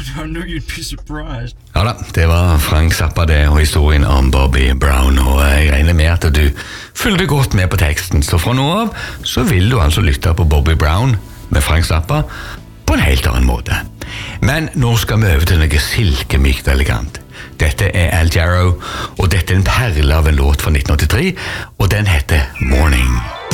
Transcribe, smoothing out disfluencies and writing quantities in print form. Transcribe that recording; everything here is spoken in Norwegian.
I knew you'd be surprised. Ja da, det var Frank Zappa det, og historien om Bobby Brown, og jeg regner med at du følger godt med på teksten, så fra nå av så vil du altså lytte på Bobby Brown med Frank Zappa på en helt annen måte. Men nå skal vi over til noe silkemykt elegant. Dette Al Jarreau, og dette en perle av en låt fra 1983, og den heter Morning.